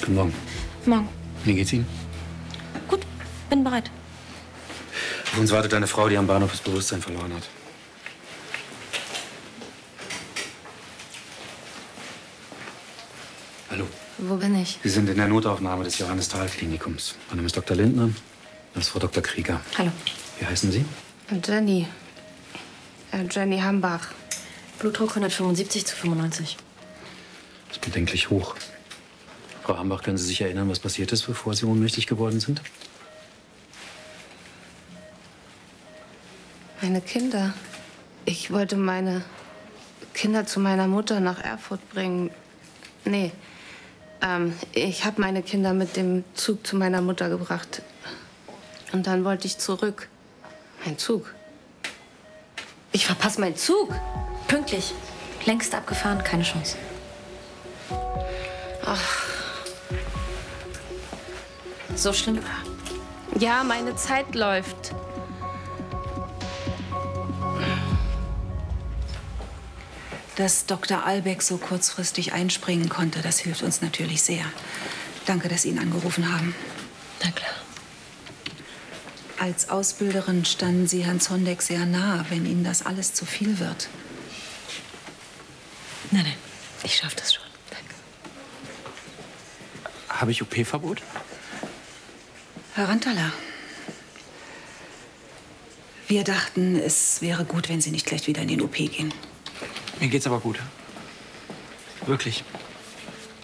Guten Morgen. Morgen. Wie geht's Ihnen? Gut, bin bereit. Auf uns wartet eine Frau, die am Bahnhof das Bewusstsein verloren hat. Hallo. Wo bin ich? Sie sind in der Notaufnahme des Johannes-Thal-Klinikums. Mein Name ist Dr. Lindner. Das ist Frau Dr. Krieger. Hallo. Wie heißen Sie? Jenny. Jenny Hambach. Blutdruck 175/95. Das ist bedenklich hoch. Frau Hambach, können Sie sich erinnern, was passiert ist, bevor Sie ohnmächtig geworden sind? Meine Kinder. Ich wollte meine Kinder zu meiner Mutter nach Erfurt bringen. Nee. Ich habe meine Kinder mit dem Zug zu meiner Mutter gebracht. Und dann wollte ich zurück. Mein Zug. Ich verpasse meinen Zug. Pünktlich. Längst abgefahren, keine Chance. Ach. So schlimm? Ja, meine Zeit läuft. Dass Dr. Albeck so kurzfristig einspringen konnte, das hilft uns natürlich sehr. Danke, dass Sie ihn angerufen haben. Na klar. Als Ausbilderin standen Sie Herrn Zondek sehr nah, wenn Ihnen das alles zu viel wird. Nein, ich schaffe das schon. Danke. Habe ich OP-Verbot? Herr Rantala, wir dachten, es wäre gut, wenn Sie nicht gleich wieder in den OP gehen. Mir geht's aber gut. Wirklich.